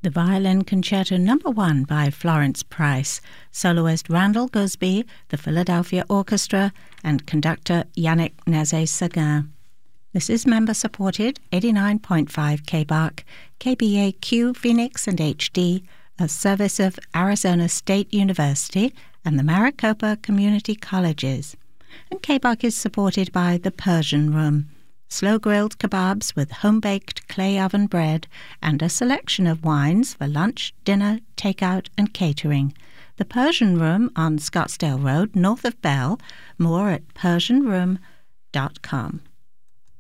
The Violin Concerto No. 1 by Florence Price, soloist Randall Gusby, the Philadelphia Orchestra, and conductor Yannick Nézet-Séguin. This is member-supported 89.5 KBAQ, KBAQ Phoenix and HD, a service of Arizona State University and the Maricopa Community Colleges. And KBAQ is supported by the Persian Room, slow-grilled kebabs with home-baked clay oven bread, and a selection of wines for lunch, dinner, takeout, and catering. The Persian Room on Scottsdale Road, north of Bell. More at persianroom.com.